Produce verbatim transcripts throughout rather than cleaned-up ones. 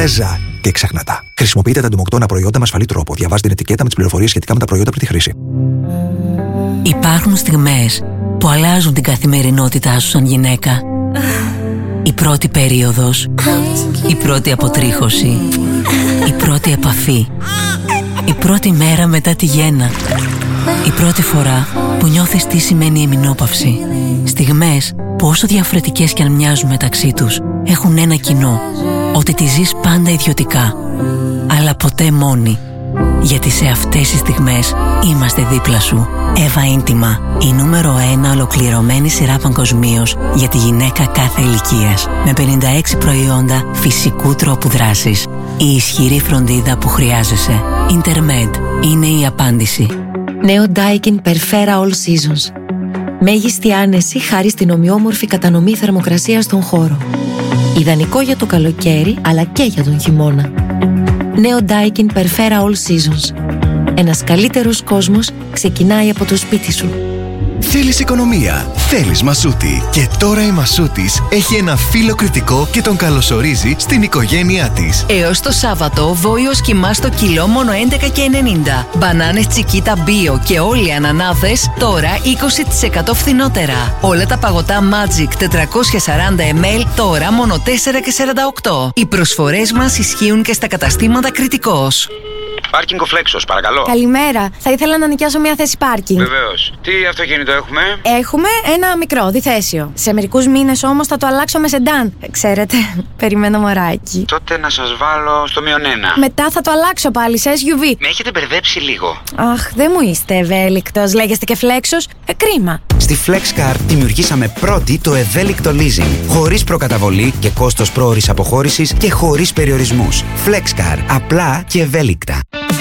Ρέζα και ξεχνατά. Χρησιμοποιείτε τα ντομοκτώνα προϊόντα με ασφαλή τρόπο. Διαβάστε την ετικέτα με τις πληροφορίες σχετικά με τα προϊόντα πριν τη χρήση. Υπάρχουν στιγμές που αλλάζουν την καθημερινότητά σου σαν γυναίκα. Η πρώτη περίοδος, η πρώτη αποτρίχωση, η πρώτη επαφή, η πρώτη μέρα μετά τη γέννα, η πρώτη φορά που νιώθεις τι σημαίνει εμεινόπαυση. Στιγμές που όσο διαφορετικές κι αν μοιάζουν μεταξύ τους, έχουν ένα κοινό, ότι τη ζεις πάντα ιδιωτικά, αλλά ποτέ μόνη. Γιατί σε αυτές τις στιγμές είμαστε δίπλα σου. Εύα Ίντιμα, η νούμερο ένα ολοκληρωμένη σειρά παγκοσμίως για τη γυναίκα κάθε ηλικίας. Με πενήντα έξι προϊόντα φυσικού τρόπου δράσης. Η ισχυρή φροντίδα που χρειάζεσαι. Intermed είναι η απάντηση. Νέο Daikin Perfera All Seasons. Μέγιστη άνεση χάρη στην ομοιόμορφη κατανομή θερμοκρασίας στον χώρο. Ιδανικό για το καλοκαίρι αλλά και για τον χειμώνα. Νέο Daikin Perfera All Seasons. Ένας καλύτερος κόσμος ξεκινάει από το σπίτι σου. Θέλεις οικονομία, θέλεις Μασούτη. Και τώρα η Μασούτης έχει ένα φύλλο κριτικό και τον καλωσορίζει στην οικογένειά της. Έως το Σάββατο, βόηος κιμά στο κιλό μόνο έντεκα και ενενήντα. Μπανάνες Τσικίτα Bio και όλοι οι ανανάδες τώρα είκοσι τοις εκατό φθηνότερα. Όλα τα παγωτά Magic τετρακόσια σαράντα μιλιλίτρα τώρα μόνο τέσσερα και σαράντα οκτώ. Οι προσφορές μας ισχύουν και στα καταστήματα Κριτικός. Πάρκινγκ ο Φλέξος, παρακαλώ. Καλημέρα. Θα ήθελα να νοικιάσω μια θέση πάρκινγκ. Βεβαίως. Τι αυτοκίνητο έχουμε? Έχουμε ένα μικρό, διθέσιο. Σε μερικούς μήνες όμως θα το αλλάξω με σεντάν. Ξέρετε, περιμένω μωράκι. Τότε να σας βάλω στο μείον ένα. Μετά θα το αλλάξω πάλι σε ες γιου βι. Με έχετε μπερδέψει λίγο. Αχ, δεν μου είστε ευέλικτος. Λέγεστε και Φλέξος. Ε, κρίμα. Στη FlexCar δημιουργήσαμε πρώτη το ευέλικτο leasing. Χωρίς προκαταβολή και κόστος πρόωρης αποχώρησης και χωρίς περιορισμούς. FlexCar. Απλά και ευέλικτα.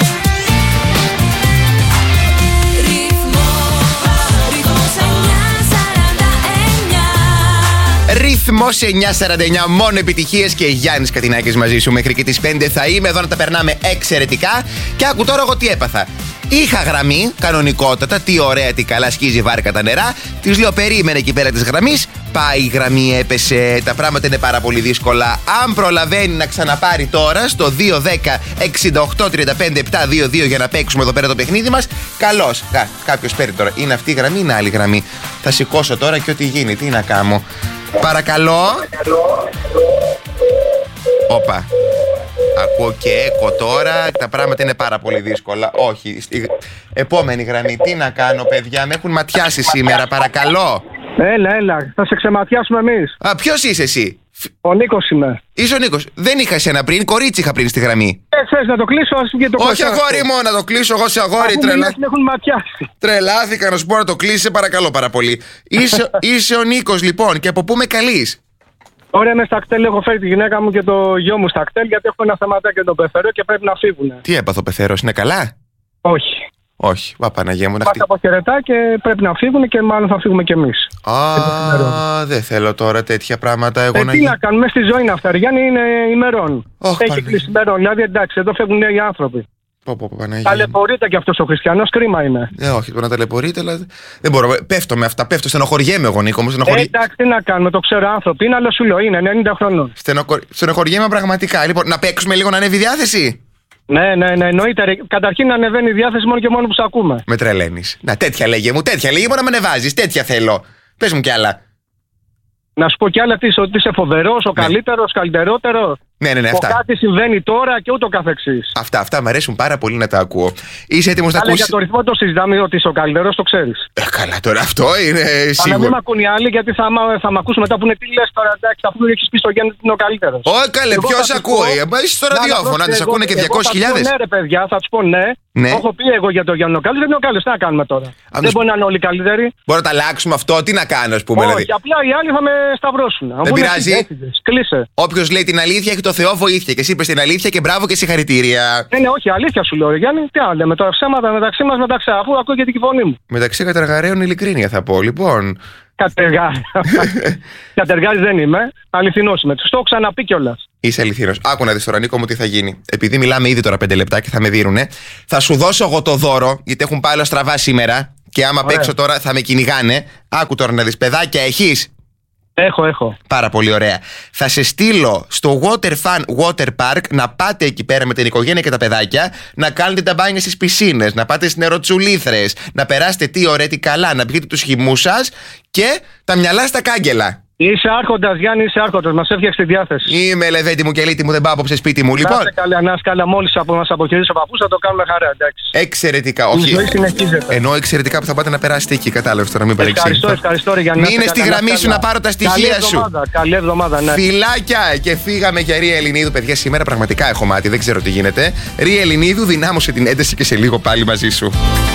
Ρυθμός εννιά σαράντα εννιά, μόνο επιτυχίες και Γιάννης Κατινάκης μαζί σου μέχρι και τις πέντε θα είμαι εδώ να τα περνάμε εξαιρετικά. Και άκου τώρα εγώ τι έπαθα. Είχα γραμμή, κανονικότατα, τι ωραία, τι καλά σκίζει βάρκα τα νερά. Της λέω περίμενε εκεί πέρα της γραμμής. Πάει η γραμμή, έπεσε, τα πράγματα είναι πάρα πολύ δύσκολα. Αν προλαβαίνει να ξαναπάρει τώρα στο δύο δέκα εξήντα οκτώ τριάντα πέντε επτακόσια είκοσι δύο για να παίξουμε εδώ πέρα το παιχνίδι μας, καλώς. Κα, κάποιος παίρνει τώρα. Είναι αυτή η γραμμή, είναι άλλη γραμμή. Θα σηκώσω τώρα και ό,τι γίνει, τι να κάνω. Παρακαλώ. Όπα. Ακούω και έκο τώρα. Τα πράγματα είναι πάρα πολύ δύσκολα. Όχι. Στη... Επόμενη γραμμή. Τι να κάνω, παιδιά. Με έχουν ματιάσει σήμερα. Παρακαλώ. Έλα, έλα. Θα σε ξεματιάσουμε εμείς. Α, ποιος είσαι εσύ? Ο Νίκος είμαι. Είσαι ο Νίκος. Δεν είχα εσένα πριν. Κορίτσι είχα πριν στη γραμμή. Ε, θες να το κλείσω, ας πούμε, και το Όχι, αγόρι μου, να το κλείσω εγώ σε αγόρι. Τρελά. Με έχουν ματιάσει. Τρελάθηκα να σου πω να το κλείσει, παρακαλώ πάρα πολύ. Είσαι, είσαι ο Νίκος, λοιπόν, και από πού με καλείς? Ωραία, είμαι στα κτέλ. Έχω φέρει τη γυναίκα μου και το γιο μου στα κτέλ, γιατί έχω ένα θεματάκι το πεθερό και πρέπει να φύγουν. Τι έπαθε ο πεθερός, είναι καλά? Όχι. Όχι, πα Παναγία μου να χτυπήσει. Μας αποχαιρετά και πρέπει να φύγουν και μάλλον θα φύγουμε κι εμείς. Α, δεν θέλω τώρα τέτοια πράγματα εγώ ε, να τι γίνω. να κάνουμε, στη ζωή είναι αυτά. Γιάννη, είναι ημερών. Oh, έχει κλείσει ημερών. Δηλαδή εντάξει, εδώ φεύγουν νέοι άνθρωποι. Πω, πω, πω, Παναγία. Ταλαιπωρείται κι αυτός ο χριστιανός, κρίμα είναι. Ε, όχι, το να ταλαιπωρείται, αλλά δεν μπορώ. Πέφτω με αυτά, πέφτω. Στενοχωριέμαι εγώ, Νίκο μου. Στενοχωρι... Ε, εντάξει, τι να κάνουμε, το ξέρω άνθρωποι. Είναι, αλλά σου λέω, είναι ενενήντα χρονών. Στενοχω... Στενοχωριέμαι πραγματικά. Λοιπόν, να παίξουμε λίγο να ανέβει η διάθεση. Ναι, ναι, ναι, εννοείται. Καταρχήν να ανεβαίνει η διάθεση μόνο και μόνο που σε ακούμε. Με τρελαίνεις. Να, τέτοια λέγε μου, τέτοια λέγε μου να με ανεβάζεις. Τέτοια θέλω. Πες μου κι άλλα. Να σου πω κι άλλα, ότι είσαι φοβερός, ο ναι. καλύτερος, καλύτερότερος. Ναι, ναι, ναι, αυτά. Κάτι συμβαίνει τώρα και ούτω καθεξής. Αυτά, αυτά μου αρέσουν πάρα πολύ να τα ακούω. Είσαι έτοιμος να ακούσεις? Για το ρυθμό το συζητάμε ότι είσαι ο καλύτερος, το ξέρεις. Ε, καλά, τώρα αυτό είναι σίγουρο. Αλλά μην μ' ακούν οι άλλοι, γιατί θα, θα μ' ακούσουν μετά που είναι τι λες τώρα, εντάξει, αφού έχεις πει στο Γιάννη ότι είναι ο καλύτερος. Όχι, καλέ, ποιος ακούει? Είσαι στο ραδιόφωνο, αν δεν σε ακούνε και διακόσιες χιλιάδες. Ναι, ρε παιδιά, θα του πω ναι. Ναι. Έχω πει εγώ για το Γιάννη ο καλύτερος, δεν είναι ο καλύτερος, τι να κάνουμε τώρα. Αν δεν μπορεί να είναι όλοι καλύτεροι. Μπορεί να τα αλλάξουμε αυτό, τι να κάνω, α πούμε. Όχι, δηλαδή. απλά οι άλλοι θα με σταυρώσουν. Δεν πειράζει. Κλείσε. Όποιος λέει την αλήθεια έχει το Θεό βοήθεια. Και εσύ είπες την αλήθεια και μπράβο και συγχαρητήρια. Ναι, ναι, όχι, αλήθεια σου λέω, Γιάννη. Τι άλλο λέμε τώρα, ψέματα μεταξύ μας, μεταξύ, αφού ακούγεται και η φωνή μου. Μεταξύ κατεργαρέων ειλικρίνεια θα πω, λοιπόν. Κατεργάρι. Κατεργάρι δεν είμαι. Αληθινός είμαι. Τους το έχω ξαναπεί κιόλας. Είσαι αληθινός. Άκου να δεις τώρα, Νίκο μου, τι θα γίνει. Επειδή μιλάμε ήδη τώρα πέντε λεπτά και θα με δίνουνε, θα σου δώσω εγώ το δώρο, γιατί έχουν πάει όλα στραβά σήμερα. Και άμα Ωραία. παίξω τώρα θα με κυνηγάνε. Άκου τώρα να δεις, παιδάκια έχεις? Έχω, έχω. Πάρα πολύ ωραία. Θα σε στείλω στο Water Fun Water Park να πάτε εκεί πέρα με την οικογένεια και τα παιδάκια, να κάνετε τα μπάνια στις πισίνες, να πάτε στις νεροτσουλήθρες, να περάσετε τι ωραία, τι καλά, να πιείτε τους χυμούς σας και τα μυαλά στα κάγκελα. Είσαι άρχοντας, Γιάννη, είσαι άρχοντας. Μας έφτιαξε τη διάθεση. Είμαι Λεβέντη μου και Λίτη μου, δεν πάω απόψε σπίτι μου. Λοιπόν. Να είστε καλά, να είστε καλά. Μόλις από μας αποχαιρετήσει ο παππούς θα το κάνουμε χαρά, εντάξει. Εξαιρετικά, όχι. Η ζωή συνεχίζεται. Ενώ εξαιρετικά που θα πάτε να περάσετε εκεί, κατάλαβες τώρα, μην παρεξηγείς. Ευχαριστώ, ευχαριστώ, ρε Γιάννη. Μείνε στη γραμμή σου να πάρω τα στοιχεία σου. Καλή εβδομάδα, ναι. Φιλάκια! Και φύγαμε για Ρία Ελληνίδου. Παιδιά, σήμερα πραγματικά έχω μάτι, δεν ξέρω τι γίνεται. Ρία Ελληνίδου, δυνάμωσε την ένταση και σε λίγο πάλι μαζί σου.